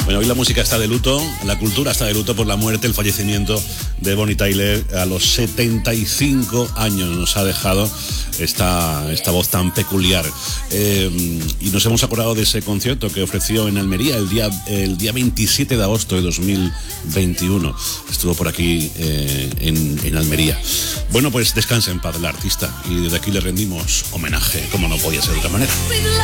Bueno, hoy la música está de luto, la cultura está de luto por la muerte, el fallecimiento de Bonnie Tyler a los 75 años. Nos ha dejado esta voz tan peculiar. Y nos hemos acordado de ese concierto que ofreció en Almería el día 27 de agosto de 2021. Estuvo por aquí en Almería. Bueno, pues descansa en paz el artista y desde aquí le rendimos homenaje, como no podía ser de otra manera.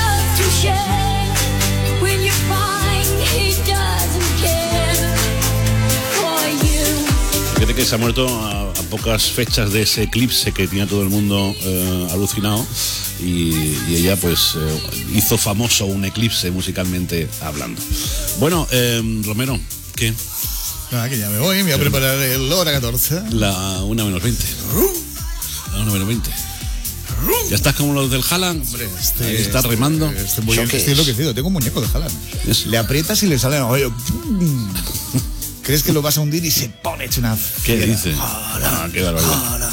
Fíjate que se ha muerto a pocas fechas de ese eclipse que tenía todo el mundo alucinado y ella pues hizo famoso un eclipse musicalmente hablando. Bueno, Romero, ¿qué? Nada, que ya me voy a preparar el hora 14. La 1 menos 20. La 1 menos 20. ¿Ya estás como los del Haaland? Hombre, ahí estás remando. Estoy enloquecido, tengo un muñeco de Haaland. Le aprietas y le sale... ¿Crees que lo vas a hundir y se pone hecho una... ¿Qué dices? Qué barbaridad.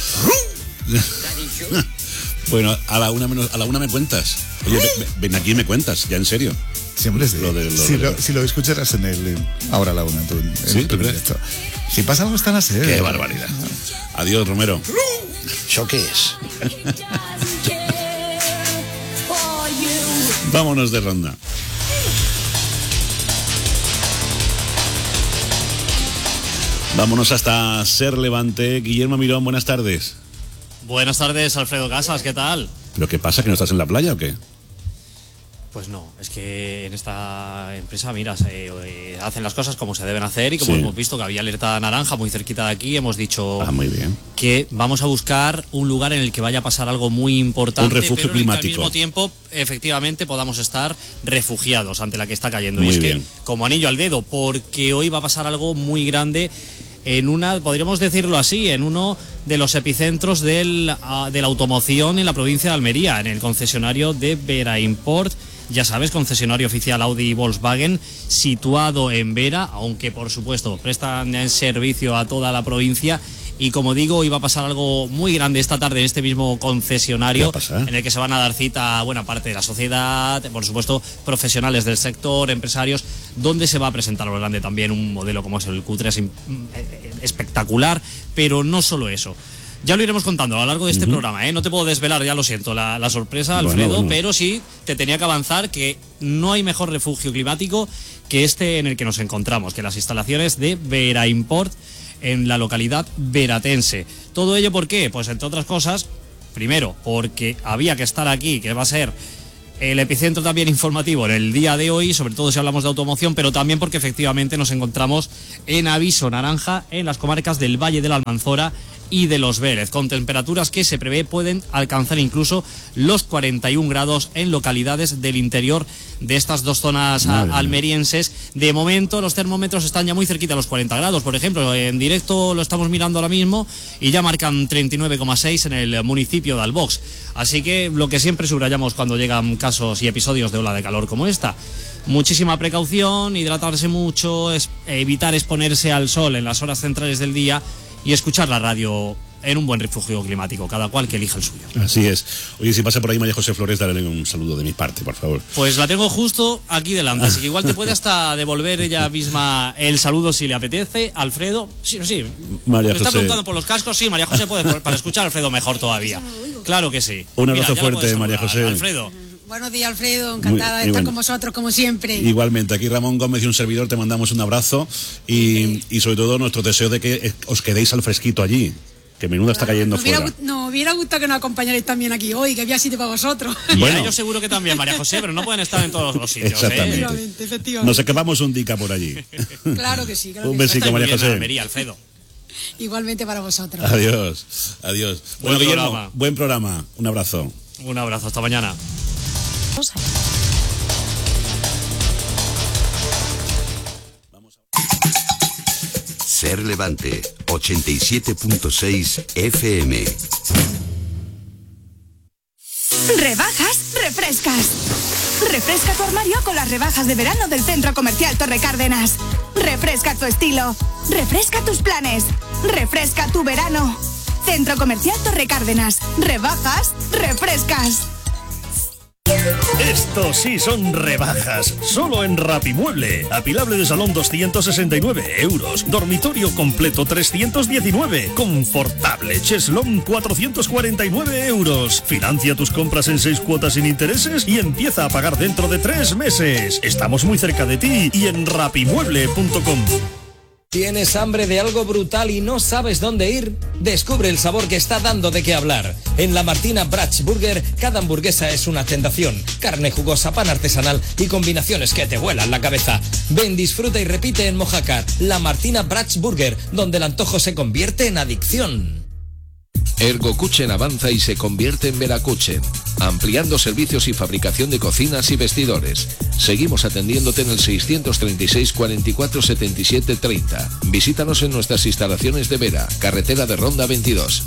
Bueno, a la una me cuentas. Oye, ven aquí y me cuentas, ya en serio. Siempre sí. Si lo escucharas en el... Ahora a la una. ¿Sí? ¿Tú crees? Si pasa algo están a ser. Qué barbaridad. Adiós, Romero. Choques. Vámonos de ronda. Vámonos hasta Ser Levante. Guillermo Mirón, buenas tardes. Buenas tardes, Alfredo Casas, ¿qué tal? ¿Pero qué pasa, que no estás en la playa o qué? Pues no, es que en esta empresa, mira, hacen las cosas como se deben hacer y como hemos visto que había alerta naranja muy cerquita de aquí, hemos dicho muy bien, que vamos a buscar un lugar en el que vaya a pasar algo muy importante, un refugio pero climático. En el que al mismo tiempo, efectivamente, podamos estar refugiados ante la que está cayendo. Muy y es bien. que, como anillo al dedo, porque hoy va a pasar algo muy grande en podríamos decirlo así, en uno de los epicentros de la automoción en la provincia de Almería, en el concesionario de Vera Import. Ya sabes, concesionario oficial Audi y Volkswagen, situado en Vera, aunque por supuesto prestan servicio a toda la provincia. Y como digo, iba a pasar algo muy grande esta tarde en este mismo concesionario, en el que se van a dar cita a buena parte de la sociedad, por supuesto profesionales del sector, empresarios, donde se va a presentar lo grande también un modelo como es el Q3 espectacular, pero no solo eso. Ya lo iremos contando a lo largo de este programa, ¿eh? No te puedo desvelar, ya lo siento, la sorpresa, Alfredo, bueno. Pero sí te tenía que avanzar que no hay mejor refugio climático que este en el que nos encontramos, que las instalaciones de Vera Import en la localidad veratense. ¿Todo ello por qué? Pues entre otras cosas, primero, porque había que estar aquí, que va a ser el epicentro también informativo en el día de hoy, sobre todo si hablamos de automoción, pero también porque efectivamente nos encontramos en aviso naranja en las comarcas del Valle de la Almanzora y de Los Vélez, con temperaturas que se prevé pueden alcanzar incluso los 41 grados en localidades del interior de estas dos zonas almerienses. De momento los termómetros están ya muy cerquita a los 40 grados, por ejemplo, en directo lo estamos mirando ahora mismo y ya marcan 39,6 en el municipio de Albox. Así que lo que siempre subrayamos cuando llegan casos y episodios de ola de calor como esta: muchísima precaución, hidratarse mucho, evitar exponerse al sol en las horas centrales del día y escuchar la radio en un buen refugio climático, cada cual que elija el suyo. Así es. Oye, si pasa por ahí María José Flores, dale un saludo de mi parte, por favor. Pues la tengo justo aquí delante, así que igual te puede hasta devolver ella misma el saludo si le apetece. Alfredo, sí. María ¿Me está José. preguntando por los cascos? Sí, María José puede, para escuchar a Alfredo mejor todavía. Claro que sí. Un abrazo fuerte, María José. Alfredo. Buenos días, Alfredo, encantada de estar con vosotros, como siempre. Igualmente, aquí Ramón Gómez y un servidor te mandamos un abrazo y sobre todo nuestro deseo de que os quedéis al fresquito allí, que menuda está cayendo fuera. Nos hubiera gustado que nos acompañarais también aquí hoy, que había sitio para vosotros. Bueno, yo seguro que también, María José, pero no pueden estar en todos los sitios. Exactamente. Efectivamente. Nos escapamos un dica por allí. Claro que sí. Un besito, María José. Almería, Alfredo. Igualmente para vosotros. Adiós. Bueno, Guillermo, buen programa. Un abrazo. Un abrazo, hasta mañana. Ser Levante 87.6 FM. Rebajas, refrescas. Refresca tu armario con las rebajas de verano del Centro Comercial Torre Cárdenas. Refresca tu estilo. Refresca tus planes. Refresca tu verano. Centro Comercial Torre Cárdenas. Rebajas, refrescas. Estos sí son rebajas, solo en Rapimueble. Apilable de salón 269 euros, dormitorio completo 319, confortable cheslón 449 euros. Financia tus compras en 6 cuotas sin intereses y empieza a pagar dentro de 3 meses. Estamos muy cerca de ti y en rapimueble.com. ¿Tienes hambre de algo brutal y no sabes dónde ir? Descubre el sabor que está dando de qué hablar. En La Martina Brach Burger, cada hamburguesa es una tentación. Carne jugosa, pan artesanal y combinaciones que te vuelan la cabeza. Ven, disfruta y repite en Mojácar. La Martina Brach Burger, donde el antojo se convierte en adicción. Ergokuchen avanza y se convierte en Verakuchen, ampliando servicios y fabricación de cocinas y vestidores. Seguimos atendiéndote en el 636 44 77 30. Visítanos en nuestras instalaciones de Vera, carretera de Ronda 22.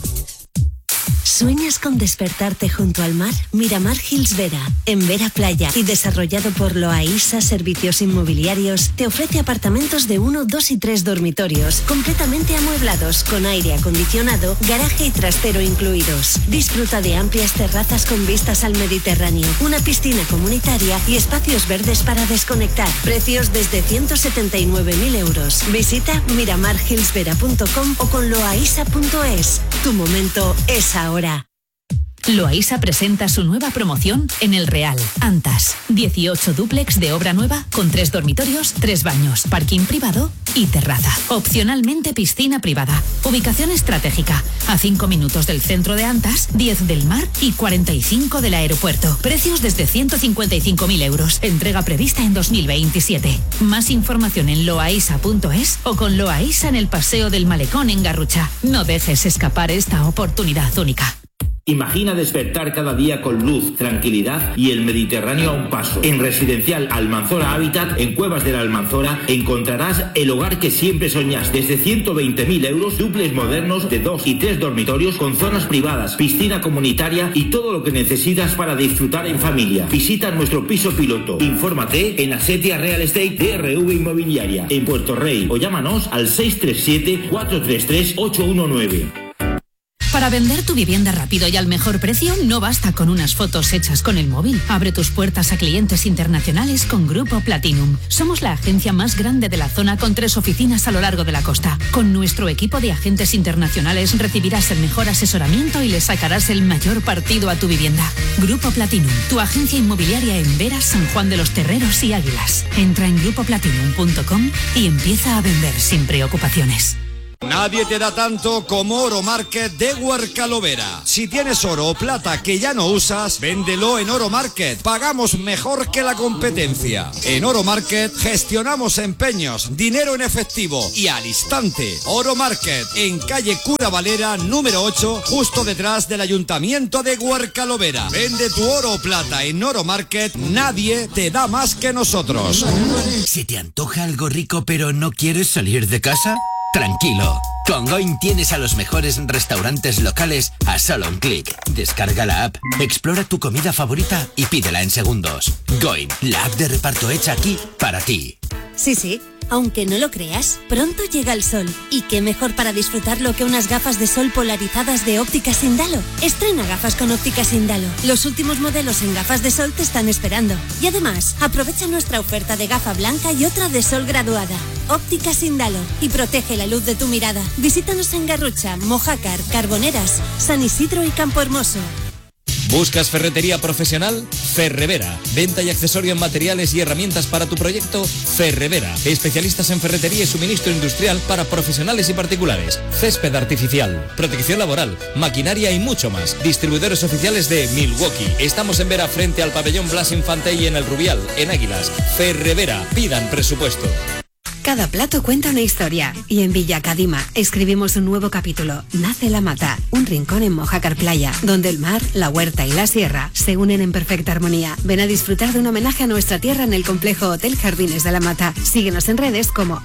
¿Sueñas con despertarte junto al mar? Miramar Hills Vera, en Vera Playa y desarrollado por Loaisa Servicios Inmobiliarios, te ofrece apartamentos de 1, 2 y 3 dormitorios, completamente amueblados, con aire acondicionado, garaje y trastero incluidos. Disfruta de amplias terrazas con vistas al Mediterráneo, una piscina comunitaria y espacios verdes para desconectar. Precios desde 179.000 euros. Visita miramarhillsvera.com o con loaisa.es. Tu momento es ahora. Loaisa presenta su nueva promoción en El Real, Antas. 18 dúplex de obra nueva con 3 dormitorios, 3 baños, parking privado y terraza. Opcionalmente piscina privada. Ubicación estratégica. A 5 minutos del centro de Antas, 10 del mar y 45 del aeropuerto. Precios desde 155.000 euros. Entrega prevista en 2027. Más información en loaisa.es o con Loaisa en el Paseo del Malecón en Garrucha. No dejes escapar esta oportunidad única. Imagina despertar cada día con luz, tranquilidad y el Mediterráneo a un paso. En Residencial Almanzora Habitat, en Cuevas de la Almanzora, encontrarás el hogar que siempre soñaste. Desde 120.000 euros, dúplex modernos de 2 y 3 dormitorios con zonas privadas, piscina comunitaria y todo lo que necesitas para disfrutar en familia. Visita nuestro piso piloto. Infórmate en Asetia Real Estate DRV Inmobiliaria, en Puerto Rey, o llámanos al 637-433-819. Para vender tu vivienda rápido y al mejor precio, no basta con unas fotos hechas con el móvil. Abre tus puertas a clientes internacionales con Grupo Platinum. Somos la agencia más grande de la zona con 3 oficinas a lo largo de la costa. Con nuestro equipo de agentes internacionales recibirás el mejor asesoramiento y le sacarás el mayor partido a tu vivienda. Grupo Platinum, tu agencia inmobiliaria en Vera, San Juan de los Terreros y Águilas. Entra en grupoplatinum.com y empieza a vender sin preocupaciones. Nadie te da tanto como Oro Market de Huercalovera. Si tienes oro o plata que ya no usas, véndelo en Oro Market. Pagamos mejor que la competencia. En Oro Market gestionamos empeños, dinero en efectivo y al instante. Oro Market, en calle Cura Valera, número 8, justo detrás del Ayuntamiento de Huercalovera. Vende tu oro o plata en Oro Market. Nadie te da más que nosotros. ¿Se te antoja algo rico pero no quieres salir de casa? Tranquilo, con Going tienes a los mejores restaurantes locales a solo un clic. Descarga la app, explora tu comida favorita y pídela en segundos. Going, la app de reparto hecha aquí para ti. Sí, aunque no lo creas, pronto llega el sol. ¿Y qué mejor para disfrutarlo que unas gafas de sol polarizadas de Ópticas Indalo? Estrena gafas con Ópticas Indalo. Los últimos modelos en gafas de sol te están esperando. Y además, aprovecha nuestra oferta de gafa blanca y otra de sol graduada. Ópticas Indalo. Y protege la luz de tu mirada. Visítanos en Garrucha, Mojácar, Carboneras, San Isidro y Campo Hermoso. ¿Buscas ferretería profesional? Ferrevera. Venta y accesorio en materiales y herramientas para tu proyecto. Ferrevera. Especialistas en ferretería y suministro industrial para profesionales y particulares. Césped artificial, protección laboral, maquinaria y mucho más. Distribuidores oficiales de Milwaukee. Estamos en Vera frente al pabellón Blas Infante y en el Rubial, en Águilas. Ferrevera. Pidan presupuesto. Cada plato cuenta una historia y en Villa Cadima escribimos un nuevo capítulo. Nace La Mata, un rincón en Mojácar Playa, donde el mar, la huerta y la sierra se unen en perfecta armonía. Ven a disfrutar de un homenaje a nuestra tierra en el complejo Hotel Jardines de La Mata. Síguenos en redes como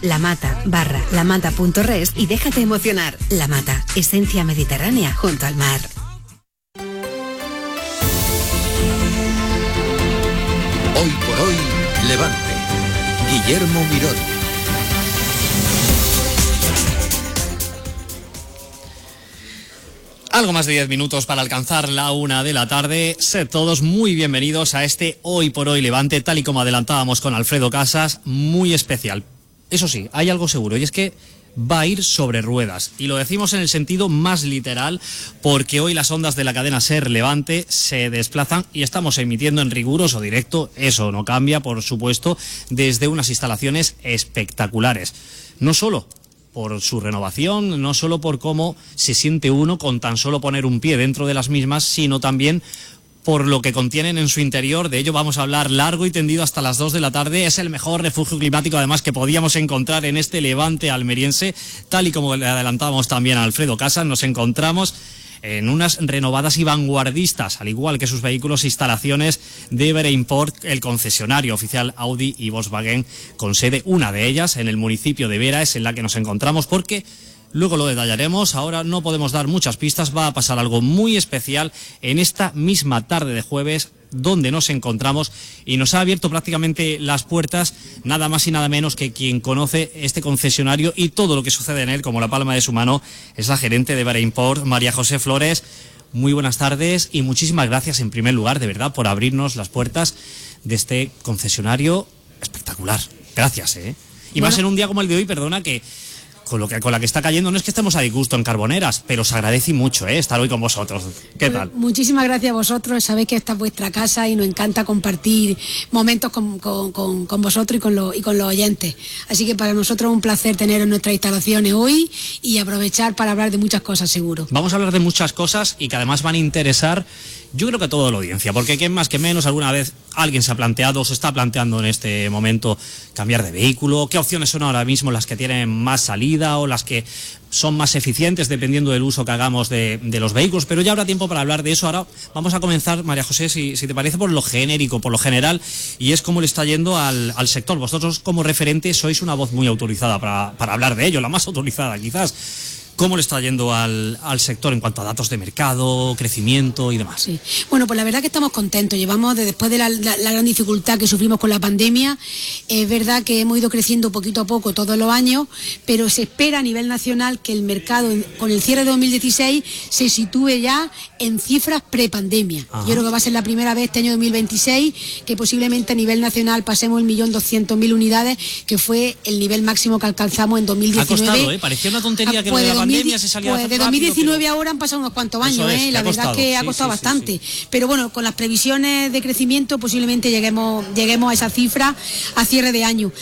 lamata.res y déjate emocionar. La Mata, esencia mediterránea junto al mar. Hoy por hoy, Levante. Guillermo Mirón. Algo más de 10 minutos para alcanzar la 1 de la tarde. Sed todos muy bienvenidos a este Hoy por Hoy Levante, tal y como adelantábamos con Alfredo Casas, muy especial. Eso sí, hay algo seguro, y es que va a ir sobre ruedas, y lo decimos en el sentido más literal, porque hoy las ondas de la cadena SER Levante se desplazan y estamos emitiendo en riguroso directo. Eso no cambia, por supuesto, desde unas instalaciones espectaculares. No solo por su renovación, no solo por cómo se siente uno con tan solo poner un pie dentro de las mismas, sino también por lo que contienen en su interior. De ello vamos a hablar largo y tendido hasta las 2 de la tarde. Es el mejor refugio climático, además, que podíamos encontrar en este Levante almeriense. Tal y como le adelantábamos también a Alfredo Casas, nos encontramos en unas renovadas y vanguardistas, al igual que sus vehículos, instalaciones de Vera Import, el concesionario oficial Audi y Volkswagen, con sede, una de ellas, en el municipio de Vera, es en la que nos encontramos, porque luego lo detallaremos. Ahora no podemos dar muchas pistas. Va a pasar algo muy especial en esta misma tarde de jueves, donde nos encontramos, y nos ha abierto prácticamente las puertas nada más y nada menos que quien conoce este concesionario y todo lo que sucede en él como la palma de su mano. Es la gerente de Vera Import, María José Flores. Muy buenas tardes y muchísimas gracias, en primer lugar, de verdad, por abrirnos las puertas de este concesionario espectacular. Gracias, Y bueno, más en un día como el de hoy, perdona, que con la que está cayendo, no es que estemos a disgusto en Carboneras, pero os agradecí mucho estar hoy con vosotros. ¿Qué tal? Muchísimas gracias a vosotros. Sabéis que esta es vuestra casa y nos encanta compartir momentos con vosotros y con los oyentes. Así que para nosotros es un placer tener en nuestras instalaciones hoy y aprovechar para hablar de muchas cosas, seguro. Vamos a hablar de muchas cosas y que además van a interesar, yo creo que a toda la audiencia, porque quién más que menos alguna vez alguien se ha planteado o se está planteando en este momento cambiar de vehículo, qué opciones son ahora mismo las que tienen más salida o las que son más eficientes dependiendo del uso que hagamos de los vehículos, pero ya habrá tiempo para hablar de eso. Ahora vamos a comenzar, María José, si te parece, por lo genérico, por lo general, y es cómo le está yendo al sector. Vosotros como referente sois una voz muy autorizada para hablar de ello, la más autorizada quizás. ¿Cómo le está yendo al sector en cuanto a datos de mercado, crecimiento y demás? Sí. Bueno, pues la verdad que estamos contentos. Llevamos, después de la gran dificultad que sufrimos con la pandemia, es verdad que hemos ido creciendo poquito a poco todos los años, pero se espera a nivel nacional que el mercado, con el cierre de 2016, se sitúe ya en cifras prepandemia. Yo creo que va a ser la primera vez este año 2026 que posiblemente a nivel nacional pasemos 1.200.000 unidades, que fue el nivel máximo que alcanzamos en 2019. Ha costado, parecía una tontería que lo de la pandemia se salía de 2019 rápido, ahora han pasado unos cuantos años, la verdad es que ha costado bastante. Pero bueno, con las previsiones de crecimiento posiblemente lleguemos a esa cifra a cierre de año.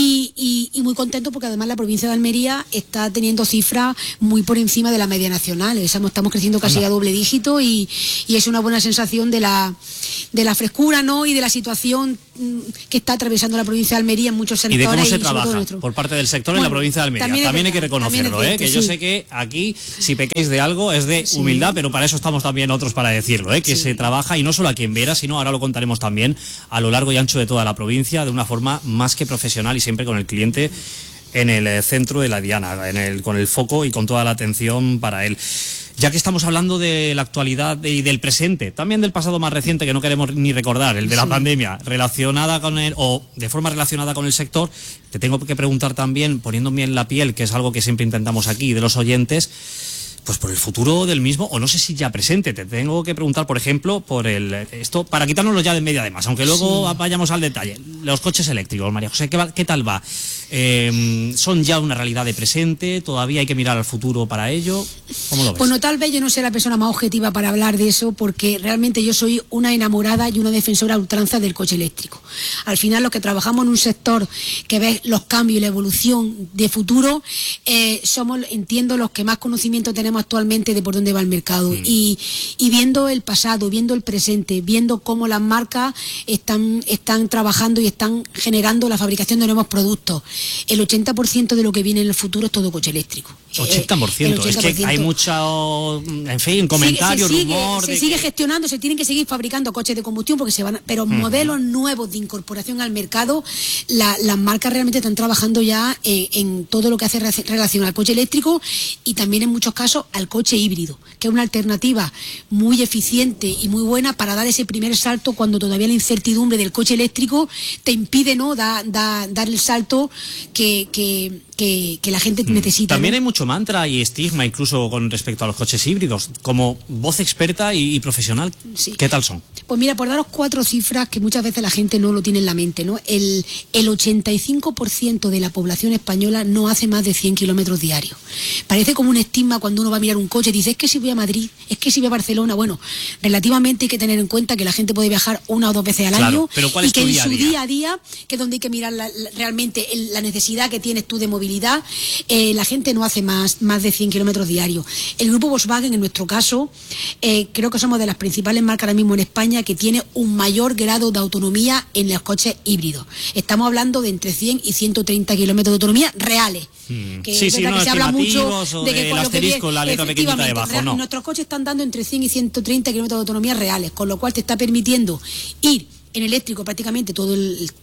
Y muy contento porque además la provincia de Almería está teniendo cifras muy por encima de la media nacional. Estamos creciendo casi a doble dígito y es una buena sensación de la frescura, ¿no? Y de la situación que está atravesando la provincia de Almería en muchos sectores. Y de cómo se trabaja por parte del sector en la provincia de Almería. También hay que reconocerlo, que yo sé que aquí, si pequéis de algo, es de humildad, pero para eso estamos también otros para decirlo, que se trabaja, y no solo aquí en Vera, sino, ahora lo contaremos también, a lo largo y ancho de toda la provincia, de una forma más que profesional y siempre con el cliente en el centro de la diana, con el foco y con toda la atención para él. Ya que estamos hablando de la actualidad y del presente, también del pasado más reciente que no queremos ni recordar, el de la pandemia, relacionada con o de forma relacionada con el sector, te tengo que preguntar también, poniéndome en la piel, que es algo que siempre intentamos aquí, de los oyentes, pues por el futuro del mismo, o no sé si ya presente. Te tengo que preguntar, por ejemplo, por esto, para quitárnoslo ya de en medio además, aunque luego vayamos al detalle. Los coches eléctricos, María José, ¿qué tal va? ¿Son ya una realidad de presente? ¿Todavía hay que mirar al futuro para ello? ¿Cómo lo ves? Bueno, tal vez yo no sea la persona más objetiva para hablar de eso, porque realmente yo soy una enamorada y una defensora a ultranza del coche eléctrico. Al final, los que trabajamos en un sector que ve los cambios y la evolución de futuro, somos, entiendo, los que más conocimiento tenemos actualmente de por dónde va el mercado. Y viendo el pasado, viendo el presente, viendo cómo las marcas están trabajando y están generando la fabricación de nuevos productos, el 80% de lo que viene en el futuro es todo coche eléctrico. 80%, es que hay mucho, en fin, comentarios, rumor. Se sigue gestionando, se tienen que seguir fabricando coches de combustión porque se van, pero modelos nuevos de incorporación al mercado, las marcas realmente están trabajando ya en todo lo que hace relación al coche eléctrico y también en muchos casos al coche híbrido, que es una alternativa muy eficiente y muy buena para dar ese primer salto cuando todavía la incertidumbre del coche eléctrico te impide, ¿no?, dar el salto que que la gente necesita. También ¿no? hay mucho mantra y estigma incluso con respecto a los coches híbridos. Como voz experta y profesional, sí. ¿Qué tal son? Pues mira, por daros 4 cifras que muchas veces la gente no lo tiene en la mente, ¿no? El 85% de la población española no hace más de 100 kilómetros diarios. Parece como un estigma cuando uno va a mirar un coche y dice, es que si voy a Madrid, es que si voy a Barcelona. Bueno, relativamente hay que tener en cuenta que la gente puede viajar 1 o 2 veces al año, pero ¿cuál y es que tu en día a su día? día a día, que es donde hay que mirar realmente la necesidad que tienes tú de movilidad, la gente no hace más de 100 kilómetros diarios. El grupo Volkswagen, en nuestro caso, creo que somos de las principales marcas ahora mismo en España que tiene un mayor grado de autonomía en los coches híbridos. Estamos hablando de entre 100 y 130 kilómetros de autonomía reales. Que sí, que se habla mucho de que el asterisco, la letra pequeñita debajo, no. Nuestros coches están dando entre 100 y 130 kilómetros de autonomía reales, con lo cual te está permitiendo ir en eléctrico prácticamente todo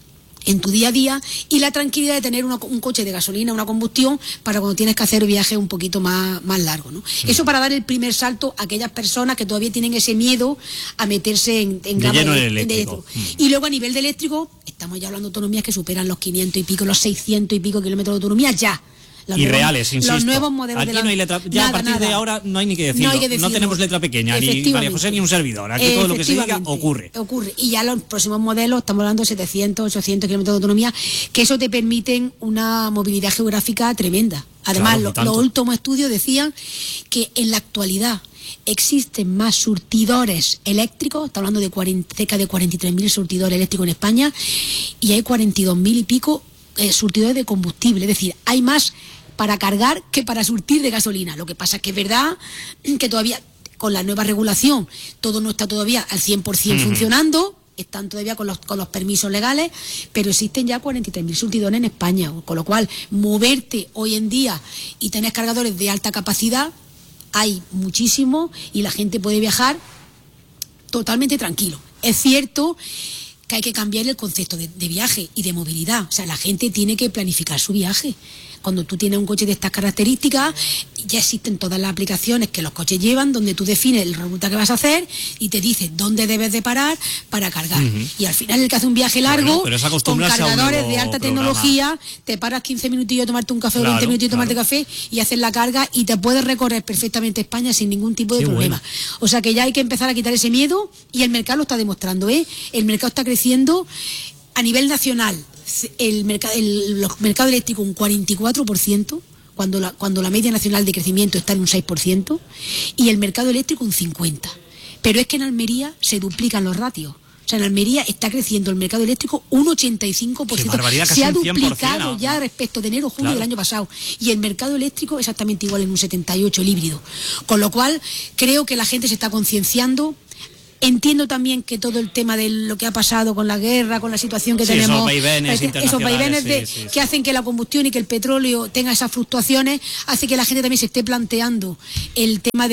en tu día a día, y la tranquilidad de tener un coche de gasolina, una combustión, para cuando tienes que hacer viajes un poquito más largos, ¿no? Eso para dar el primer salto a aquellas personas que todavía tienen ese miedo a meterse en gama de eléctrico. Y luego a nivel de eléctrico, estamos ya hablando de autonomías que superan los 500 y pico, los 600 y pico kilómetros de autonomía ya. Reales, insisto. Los nuevos modelos aquí no hay letra, ya nada, a partir de ahora no hay ni que decirlo. No tenemos letra pequeña, ni María José ni un servidor. Aquí todo lo que se diga ocurre. Y ya los próximos modelos, estamos hablando de 700, 800 kilómetros de autonomía, que eso te permiten una movilidad geográfica tremenda. Además, claro, los últimos estudios decían que en la actualidad existen más surtidores eléctricos, está hablando de cerca de 43.000 surtidores eléctricos en España, y hay 42.000 y pico surtidores de combustible. Es decir, hay más para cargar que para surtir de gasolina. Lo que pasa es que es verdad que todavía con la nueva regulación todo no está todavía al 100% funcionando, están todavía con los permisos legales, pero existen ya 43.000 surtidores en España, con lo cual moverte hoy en día y tener cargadores de alta capacidad hay muchísimo y la gente puede viajar totalmente tranquilo. Es cierto que hay que cambiar el concepto de viaje y de movilidad. O sea, la gente tiene que planificar su viaje. Cuando tú tienes un coche de estas características, ya existen todas las aplicaciones que los coches llevan, donde tú defines la ruta que vas a hacer y te dice dónde debes de parar para cargar. Y al final el que hace un viaje largo, con cargadores de alta tecnología, te paras 15 minutillos a tomarte un café o 20 minutillos a tomarte café y haces la carga y te puedes recorrer perfectamente España sin ningún tipo de problema. O sea que ya hay que empezar a quitar ese miedo y el mercado lo está demostrando, ¿eh? El mercado está creciendo a nivel nacional. El mercado eléctrico un 44%, cuando la media nacional de crecimiento está en un 6%, y el mercado eléctrico un 50%. Pero es que en Almería se duplican los ratios. O sea, en Almería está creciendo el mercado eléctrico un 85%. Se ha duplicado ya respecto de enero-junio del año pasado. Y el mercado eléctrico exactamente igual en un 78%, el híbrido. Con lo cual, creo que la gente se está concienciando. Entiendo también que todo el tema de lo que ha pasado con la guerra, con la situación que tenemos, esos vaivenes que hacen que la combustión y que el petróleo tenga esas fluctuaciones, hace que la gente también se esté planteando el tema de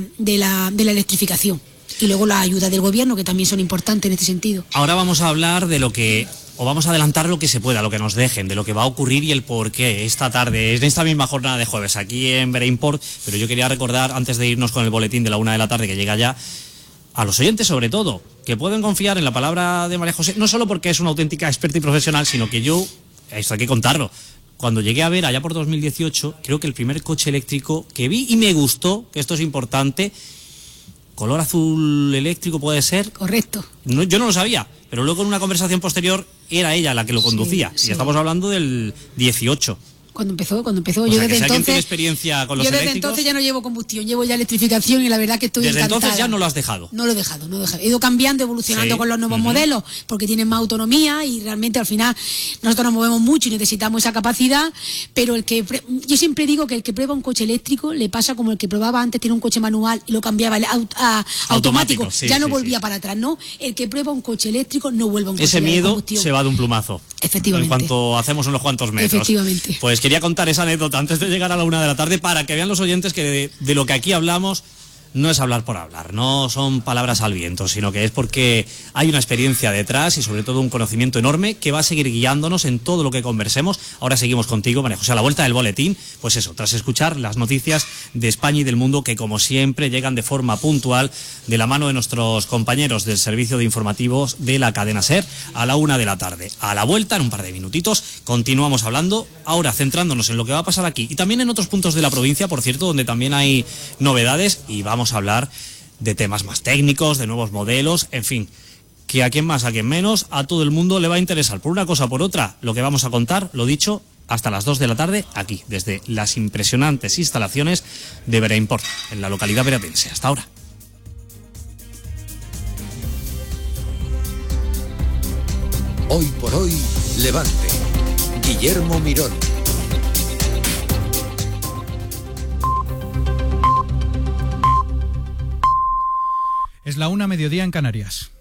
la electrificación. Y luego la ayuda del gobierno, que también son importantes en este sentido. Ahora vamos a hablar de lo que, o vamos a adelantar lo que se pueda, lo que nos dejen, de lo que va a ocurrir y el porqué esta tarde, en esta misma jornada de jueves, aquí en Vera Import. Pero yo quería recordar, antes de irnos con el boletín de la 1 de la tarde, que llega ya, a los oyentes sobre todo, que pueden confiar en la palabra de María José, no solo porque es una auténtica experta y profesional, sino que yo, esto hay que contarlo, cuando llegué a ver allá por 2018, creo que el primer coche eléctrico que vi y me gustó, que esto es importante, color azul eléctrico puede ser. Correcto. No, yo no lo sabía, pero luego en una conversación posterior era ella la que lo conducía, y estamos hablando del 18. Cuando empezó, o yo sea, desde entonces tiene experiencia con los yo desde eléctricos, entonces ya no llevo combustión, llevo ya electrificación y la verdad que estoy desde encantada. Entonces ya no lo has dejado. No lo he dejado. He ido cambiando, evolucionando con los nuevos modelos, porque tienen más autonomía y realmente al final nosotros nos movemos mucho y necesitamos esa capacidad, pero yo siempre digo que el que prueba un coche eléctrico le pasa como el que probaba antes, tiene un coche manual y lo cambiaba a automático, ya no volvía para atrás, ¿no? El que prueba un coche eléctrico no vuelve a un coche ese miedo de combustión. Se va de un plumazo. Efectivamente. En cuanto hacemos unos cuantos metros. Efectivamente. Pues quería contar esa anécdota antes de llegar a la 1 de la tarde para que vean los oyentes que de lo que aquí hablamos no es hablar por hablar, no son palabras al viento, sino que es porque hay una experiencia detrás y sobre todo un conocimiento enorme que va a seguir guiándonos en todo lo que conversemos. Ahora seguimos contigo, María José, a la vuelta del boletín, pues eso, tras escuchar las noticias de España y del mundo que como siempre llegan de forma puntual de la mano de nuestros compañeros del servicio de informativos de la cadena SER a la 1 de la tarde. A la vuelta, en un par de minutitos, continuamos hablando, ahora centrándonos en lo que va a pasar aquí y también en otros puntos de la provincia, por cierto, donde también hay novedades y vamos a hablar de temas más técnicos, de nuevos modelos, en fin, que a quien más, a quien menos, a todo el mundo le va a interesar. Por una cosa o por otra, lo que vamos a contar, lo dicho, hasta las 2 de la tarde, aquí, desde las impresionantes instalaciones de Veraimport, en la localidad veratense. Hasta ahora. Hoy por hoy, Levante. Guillermo Mirón. Es la 1 mediodía en Canarias.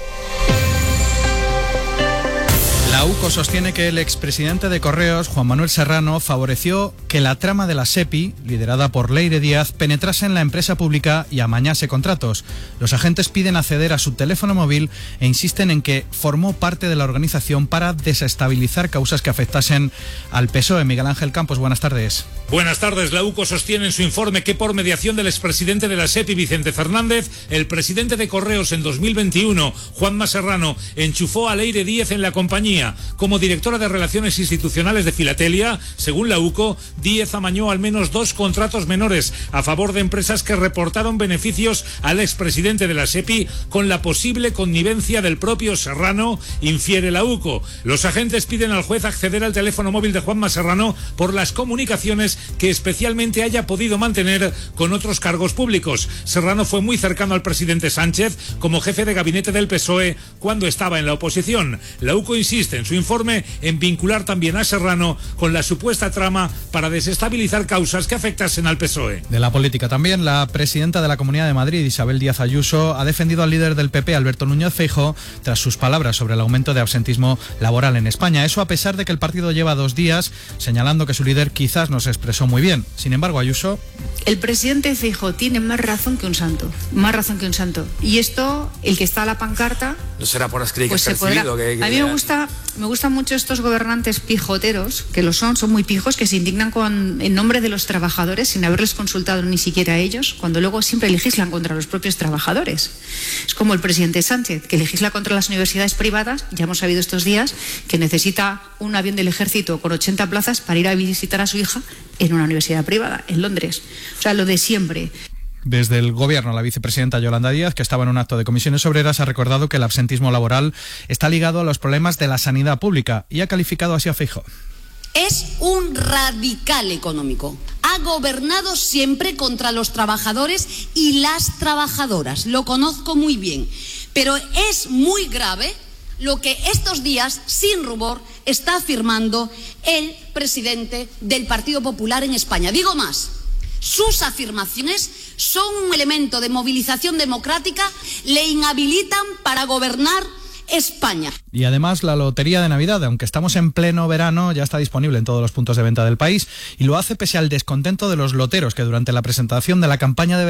La UCO sostiene que el expresidente de Correos, Juan Manuel Serrano, favoreció que la trama de la SEPI, liderada por Leire Díaz, penetrase en la empresa pública y amañase contratos. Los agentes piden acceder a su teléfono móvil e insisten en que formó parte de la organización para desestabilizar causas que afectasen al PSOE. Miguel Ángel Campos, buenas tardes. Buenas tardes. La UCO sostiene en su informe que por mediación del expresidente de la SEPI, Vicente Fernández, el presidente de Correos en 2021, Juanma Serrano, enchufó a Leire Díaz en la compañía. Como directora de Relaciones Institucionales de Filatelia, según la UCO, Díaz amañó al menos 2 contratos menores a favor de empresas que reportaron beneficios al expresidente de la SEPI con la posible connivencia del propio Serrano, infiere la UCO. Los agentes piden al juez acceder al teléfono móvil de Juanma Serrano por las comunicaciones que especialmente haya podido mantener con otros cargos públicos. Serrano fue muy cercano al presidente Sánchez como jefe de gabinete del PSOE cuando estaba en la oposición. La UCO insiste en su informe en vincular también a Serrano con la supuesta trama para desestabilizar causas que afectasen al PSOE. De la política también, la presidenta de la Comunidad de Madrid, Isabel Díaz Ayuso, ha defendido al líder del PP, Alberto Núñez Feijóo, tras sus palabras sobre el aumento de absentismo laboral en España. Eso a pesar de que el partido lleva 2 días señalando que su líder quizás no se expresó muy bien. Sin embargo, Ayuso... El presidente Feijóo tiene más razón que un santo, más razón que un santo. Y esto, el que está a la pancarta... No será por las críticas pues percibido que... A mí me gustan mucho estos gobernantes pijoteros, que lo son muy pijos, que se indignan en nombre de los trabajadores sin haberles consultado ni siquiera a ellos, cuando luego siempre legislan contra los propios trabajadores. Es como el presidente Sánchez, que legisla contra las universidades privadas. Ya hemos sabido estos días que necesita un avión del ejército con 80 plazas para ir a visitar a su hija en una universidad privada, en Londres. O sea, lo de siempre. Desde el Gobierno, la vicepresidenta Yolanda Díaz, que estaba en un acto de comisiones obreras, ha recordado que el absentismo laboral está ligado a los problemas de la sanidad pública y ha calificado así a Feijóo. Es un radical económico. Ha gobernado siempre contra los trabajadores y las trabajadoras. Lo conozco muy bien. Pero es muy grave lo que estos días, sin rubor, está afirmando el presidente del Partido Popular en España. Digo más. Sus afirmaciones son un elemento de movilización democrática, le inhabilitan para gobernar España. Y además la lotería de Navidad, aunque estamos en pleno verano, ya está disponible en todos los puntos de venta del país y lo hace pese al descontento de los loteros que durante la presentación de la campaña de